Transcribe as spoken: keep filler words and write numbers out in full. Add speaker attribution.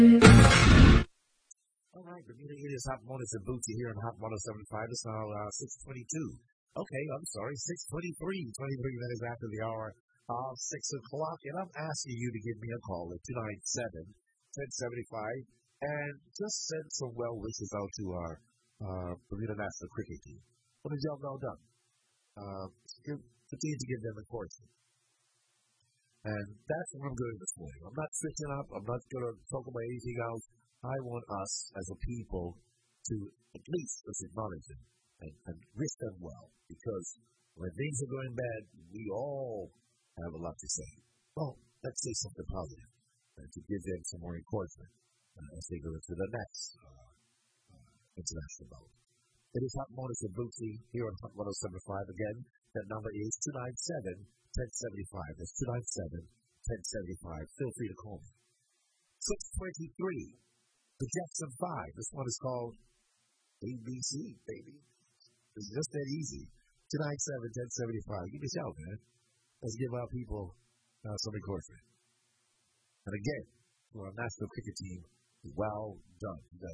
Speaker 1: All right, the meeting is Hot Mornings and Bootsy here on Hot one oh seven point five. It's now uh, six twenty-two. Okay, I'm sorry, six twenty-three. twenty-three minutes after the hour of six o'clock. And I'm asking you to give me a call at two nine seven, one oh seven five and just send some well wishes out to our uh, Bermuda National Cricket team. What a job well done. Uh, continue to give them encouragement. And that's what I'm doing this morning. I'm not switching up. I'm not going to talk about anything else. I want us as a people to at least just acknowledge them and, and wish them well. Because when things are going bad, we all have a lot to say. Well, let's say something positive and to give them some more encouragement uh, as they go into the next uh, uh, international bout. It is Hot Mornings with Bootsy here on Hot one oh seven point five. Again, that number is two nine seven, one oh seven five. That's two nine seven, one oh seven five. Feel free to call me. six twenty-three. The Jackson five. This one is called A B C, baby. It's just that easy. two nine seven, one oh seven five. Give me a shout, man. Let's give our people uh, some encouragement. And again, to our national cricket team, well done. You guys